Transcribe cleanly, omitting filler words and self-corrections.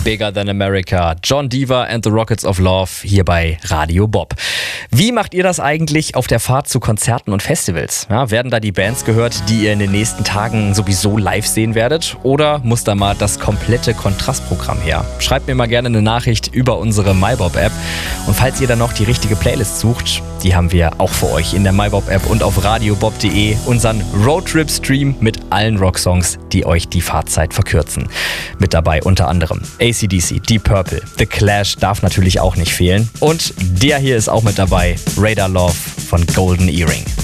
Bigger Than America, John Deaver and the Rockets of Love hier bei Radio Bob. Wie macht ihr das eigentlich auf der Fahrt zu Konzerten und Festivals? Ja, werden da die Bands gehört, die ihr in den nächsten Tagen sowieso live sehen werdet? Oder muss da mal das komplette Kontrastprogramm her? Schreibt mir mal gerne eine Nachricht über unsere MyBob-App. Und falls ihr dann noch die richtige Playlist sucht, die haben wir auch für euch in der MyBob-App und auf radiobob.de, unseren Roadtrip-Stream mit allen Rocksongs, die euch die Fahrzeit verkürzen. Mit dabei unter anderem AC/DC, Deep Purple, The Clash darf natürlich auch nicht fehlen. Und der hier ist auch mit dabei, Radar Love von Golden Earring.